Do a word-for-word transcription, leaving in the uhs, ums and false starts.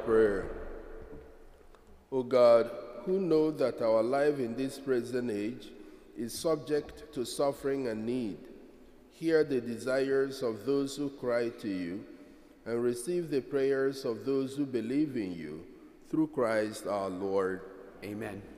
prayer. O God, who know that our life in this present age is subject to suffering and need, hear the desires of those who cry to you, and receive the prayers of those who believe in you, through Christ our Lord. Amen.